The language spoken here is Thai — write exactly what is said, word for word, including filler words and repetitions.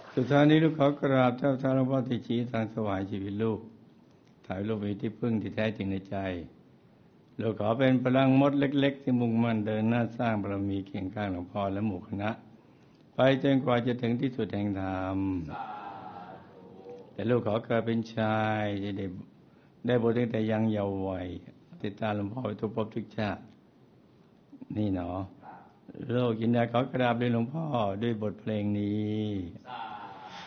สุดท้ายนี้ลูกขอกราบเจ้าทางหลวงพ่อที่ชี้ทางสวายชีวิตลูกถ่ายลูกมีที่พึ่งที่แท้จริงในใจลูกขอเป็นพลังมดเล็กๆที่มุ่งมั่นเดินหน้าสร้างบารมีเคียงข้างหลวงพ่อและหมู่คณะไปจนกว่าจะถึงที่สุดแห่งธรรมแต่ลูกขอเกิดเป็นชายจะได้ได้บวชตั้งแต่ยังเยาว์วัยติดตามหลวงพ่อไปทุกภพทุกชาตินี่เนาะโลกยินดีขอกราบเรียนหลวงพ่อด้วยบทเพลงนี้